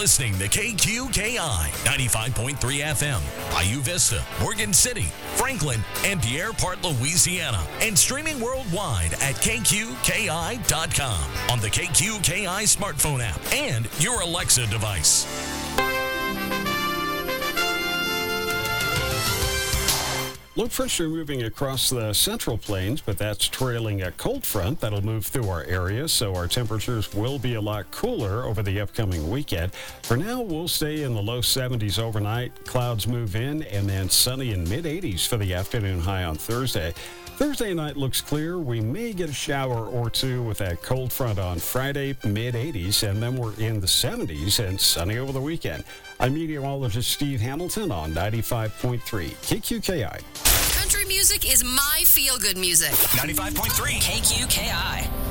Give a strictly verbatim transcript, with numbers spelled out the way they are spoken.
listening to K Q K I ninety-five point three F M, Bayou Vista, Morgan City, Franklin, and Pierre Part, Louisiana, and streaming worldwide at K Q K I dot com on the K Q K I smartphone app and your Alexa device. Low pressure moving across the central plains, but that's trailing a cold front that'll move through our area, so our temperatures will be a lot cooler over the upcoming weekend. For now, we'll stay in the low seventies overnight. Clouds move in, and then sunny in mid eighties for the afternoon high on Thursday. Thursday night looks clear. We may get a shower or two with that cold front on Friday, mid eighties, and then we're in the seventies and sunny over the weekend. I'm meteorologist Steve Hamilton on ninety-five point three K Q K I. Country music is my feel-good music. ninety-five point three K Q K I.